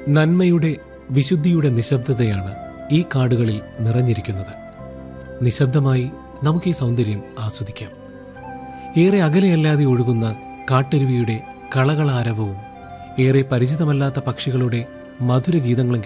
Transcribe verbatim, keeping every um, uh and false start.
നന്മയുടെ, വിശുദ്ധിയുടെ നിശബ്ദതയാണ് ഈ കാടുകളിൽ നിറഞ്ഞിരിക്കുന്നത്. നിശബ്ദമായി നമുക്ക് ഈ സൗന്ദര്യം ആസ്വദിക്കാം. ഏറെ അകലെയല്ലാതെ ഒഴുകുന്ന കാട്ടരുവിയുടെ കളകളാരവവും ഏറെ പരിചിതമല്ലാത്ത പക്ഷികളുടെ മധുരഗീതങ്ങളും